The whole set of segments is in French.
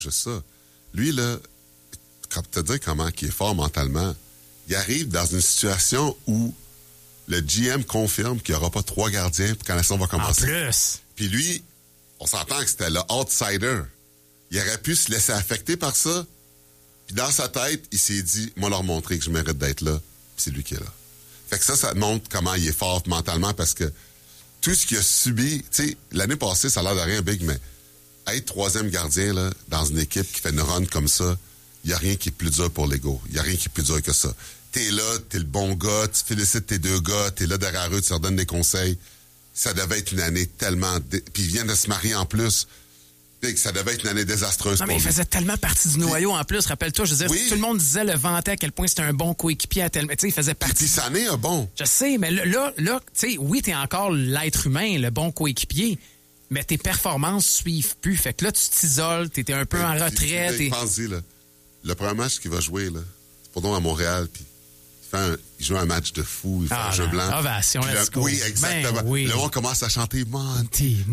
juste ça. Lui, là, quand tu te dis comment il est fort mentalement, il arrive dans une situation où le GM confirme qu'il n'y aura pas 3 gardiens quand la saison va commencer. En plus. Puis lui, on s'entend que c'était le outsider. Il aurait pu se laisser affecter par ça. Puis dans sa tête, il s'est dit, moi leur montrer que je mérite d'être là. Puis c'est lui qui est là. Fait que ça montre comment il est fort mentalement parce que tout ce qu'il a subi, tu sais, l'année passée, ça a l'air de rien, Big, mais être 3e gardien là, dans une équipe qui fait une run comme ça, il n'y a rien qui est plus dur pour l'ego. Il n'y a rien qui est plus dur que ça. T'es là, t'es le bon gars, tu félicites tes 2 gars, t'es là derrière eux, tu leur donnes des conseils. Ça devait être une année tellement... Puis ils viennent de se marier en plus. Big, ça devait être une année désastreuse non, pour mais il lui. faisait tellement partie du noyau en plus. Rappelle-toi, je veux dire, tout le monde disait, le vantait à quel point c'était un bon coéquipier. Tu sais, il faisait partie... Puis ça n'est un bon. Je sais, mais là tu sais, oui, t'es encore l'être humain, le bon coéquipier, mais tes performances suivent plus. Fait que là, tu t'isoles, t'es un peu en retrait. Pense-y, là. Le premier match qu'il va jouer, là, c'est pour nous à Montréal, puis il joue un match de fou, il fait un jeu blanc. Ovation, let's go. Oui, exactement. Ben, oui. Là, on commence à chanter Monty.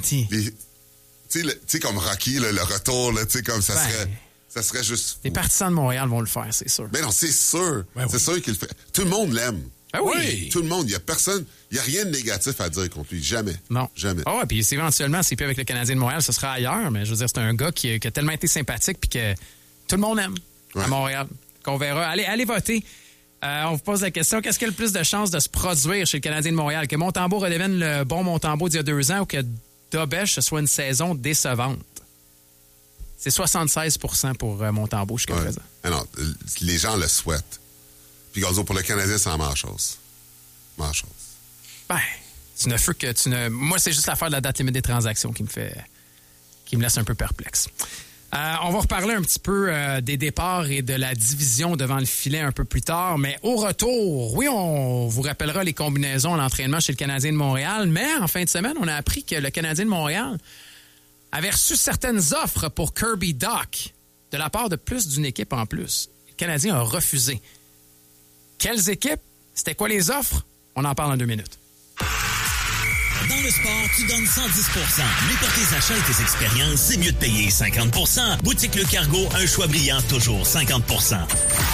Tu sais, comme Rocky, là, le retour, là, tu sais, comme ça serait juste fou. Les partisans de Montréal vont le faire, c'est sûr. Ben non, c'est sûr. Ben c'est sûr qu'il le fait. Tout le monde l'aime. Ah oui. Tout le monde. Il n'y a rien de négatif à dire contre lui. Jamais. Non. Jamais. Ah ouais, puis éventuellement, s'il peut avec le Canadien de Montréal, ce sera ailleurs, mais je veux dire, c'est un gars qui a tellement été sympathique puis que tout le monde aime à Montréal. Qu'on verra. Allez voter. On vous pose la question, qu'est-ce qui a le plus de chances de se produire chez le Canadien de Montréal? Que Montembeault redevienne le bon Montembeault d'il y a 2 ans ou que Dobèche, ce soit une saison décevante? C'est 76% pour Montembeault jusqu'à présent. Ah non, les gens le souhaitent. Puis, Gonzo, pour le Canadien, c'est la meilleure chose. Meilleure chose. Ben, moi, c'est juste l'affaire de la date limite des transactions qui me laisse un peu perplexe. On va reparler un petit peu des départs et de la division devant le filet un peu plus tard, mais au retour, oui, on vous rappellera les combinaisons à l'entraînement chez le Canadien de Montréal, mais en fin de semaine, on a appris que le Canadien de Montréal avait reçu certaines offres pour Kirby Dach de la part de plus d'une équipe en plus. Le Canadien a refusé. Quelles équipes? C'était quoi les offres? On en parle en 2 minutes. Dans le sport, tu donnes 110%. Mais pour tes achats et tes expériences, c'est mieux de payer 50%. Boutique Le Cargo, un choix brillant, toujours 50%.